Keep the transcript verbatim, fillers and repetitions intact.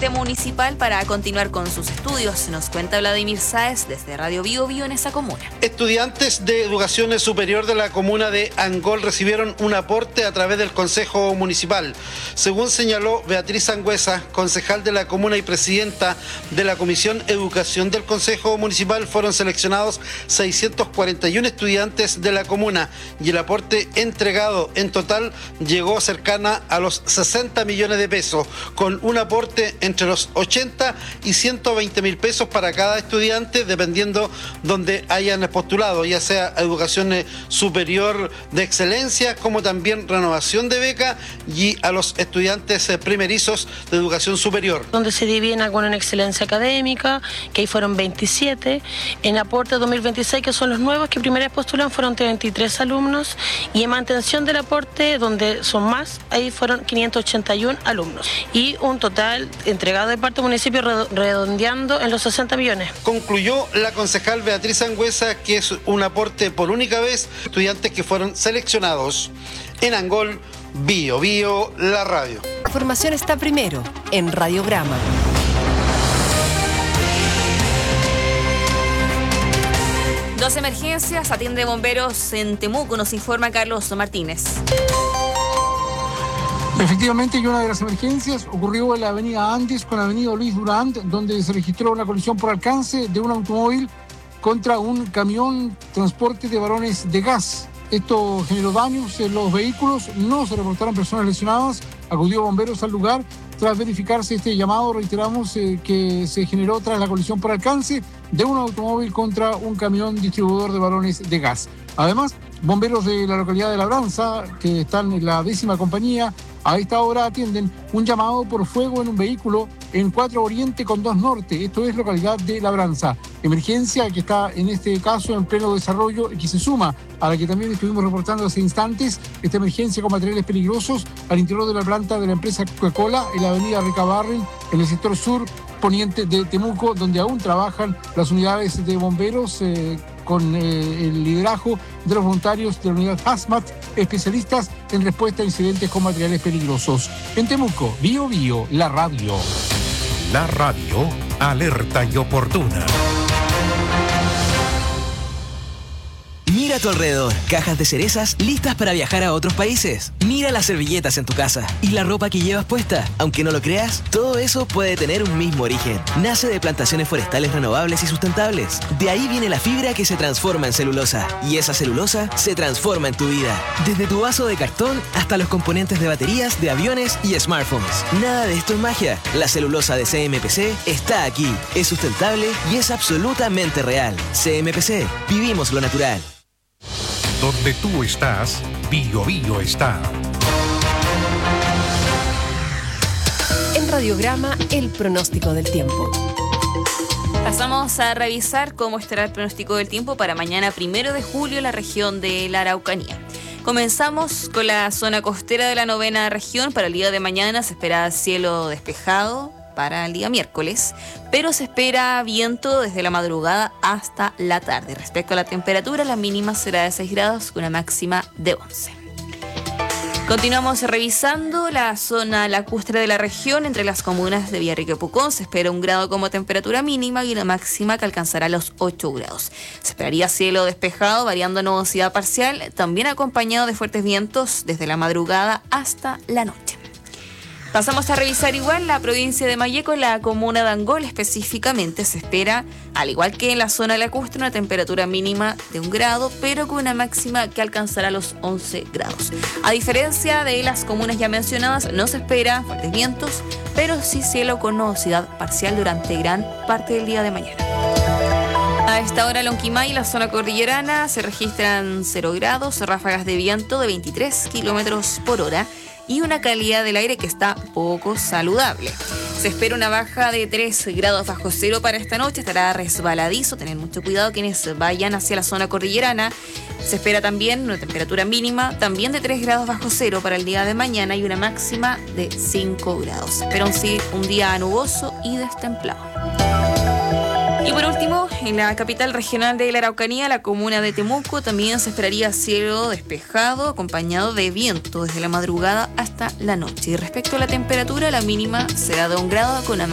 sede municipal para continuar con sus estudios. Nos cuenta Vladimir Sáez desde Radio Bio Bio en esa comuna. Estudiantes de educación superior de la comuna de Angol recibieron un aporte a través del Consejo Municipal. Según señaló Beatriz Sangüesa, concejal de la comuna y presidenta de la Comisión Educación del Consejo Municipal, fueron seleccionados seiscientos cuarenta y uno estudiantes de la comuna y el aporte entregado en total llegó cercana a los sesenta millones de pesos, con un aporte entre los ochenta y ciento veinte mil pesos para cada estudiante, dependiendo donde hayan postulado, ya sea educación superior de excelencia, como también renovación de beca, y a los estudiantes primerizos de educación superior. Donde se dividen algunos en excelencia académica, que ahí fueron veintisiete, en aporte dos mil veintiséis, que son los nuevos que primero postulan, fueron treinta y tres alumnos, y en mantención del aporte, donde son más, ahí fueron quinientos ochenta y uno alumnos, y un total entregado de parte del municipio redondeando en los sesenta millones. Concluyó la concejal Beatriz Sangüesa que es un aporte por única vez, estudiantes que fueron seleccionados. En Angol, Bio Bio, la radio. La información está primero en Radiograma. Dos emergencias atiende bomberos en Temuco, nos informa Carlos Martínez. Efectivamente, y una de las emergencias ocurrió en la avenida Andes con la avenida Luis Durand, donde se registró una colisión por alcance de un automóvil contra un camión transporte de varones de gas. Esto generó daños en los vehículos, no se reportaron personas lesionadas, acudió bomberos al lugar. Tras verificarse este llamado, reiteramos eh, que se generó tras la colisión por alcance de un automóvil contra un camión distribuidor de balones de gas. Además, bomberos de la localidad de Labranza, que están en la décima compañía, a esta hora atienden un llamado por fuego en un vehículo en cuatro Oriente con dos Norte, esto es localidad de Labranza. Emergencia que está en este caso en pleno desarrollo y que se suma a la que también estuvimos reportando hace instantes, esta emergencia con materiales peligrosos al interior de la planta de la empresa Coca-Cola en la avenida Recabarren, en el sector sur poniente de Temuco, donde aún trabajan las unidades de bomberos eh, con eh, el liderazgo de los voluntarios de la unidad Hazmat, especialistas en respuesta a incidentes con materiales peligrosos. En Temuco, Bio Bio, la radio. La radio, alerta y oportuna. Mira a tu alrededor, cajas de cerezas listas para viajar a otros países. Mira las servilletas en tu casa y la ropa que llevas puesta. Aunque no lo creas, todo eso puede tener un mismo origen. Nace de plantaciones forestales renovables y sustentables. De ahí viene la fibra que se transforma en celulosa. Y esa celulosa se transforma en tu vida. Desde tu vaso de cartón hasta los componentes de baterías, de aviones y smartphones. Nada de esto es magia. La celulosa de C M P C está aquí. Es sustentable y es absolutamente real. C M P C. Vivimos lo natural. Donde tú estás, Bio Bio está. En Radiograma, el pronóstico del tiempo. Pasamos a revisar cómo estará el pronóstico del tiempo para mañana primero de julio en la región de la Araucanía. Comenzamos con la zona costera de la novena región. Para el día de mañana se espera cielo despejado para el día miércoles, pero se espera viento desde la madrugada hasta la tarde. Respecto a la temperatura, la mínima será de seis grados con una máxima de once. Continuamos revisando la zona lacustre de la región. Entre las comunas de Villarrica y Pucón se espera un grado como temperatura mínima y una máxima que alcanzará los ocho grados. Se esperaría cielo despejado, variando nubosidad parcial, también acompañado de fuertes vientos desde la madrugada hasta la noche. Pasamos a revisar igual la provincia de Malleco, la comuna de Angol específicamente. Se espera, al igual que en la zona lacustre, una temperatura mínima de un grado, pero con una máxima que alcanzará los once grados. A diferencia de las comunas ya mencionadas, no se espera fuertes vientos, pero sí cielo con nubosidad parcial durante gran parte del día de mañana. A esta hora, Lonquimay y la zona cordillerana se registran cero grados, ráfagas de viento de veintitrés kilómetros por hora y una calidad del aire que está poco saludable. Se espera una baja de tres grados bajo cero para esta noche, estará resbaladizo, tener mucho cuidado quienes vayan hacia la zona cordillerana. Se espera también una temperatura mínima, también de tres grados bajo cero para el día de mañana y una máxima de cinco grados. Espera un, un día nuboso y destemplado. Y por último, en la capital regional de la Araucanía, la comuna de Temuco, también se esperaría cielo despejado, acompañado de viento desde la madrugada hasta la noche. Y respecto a la temperatura, la mínima será de un grado con una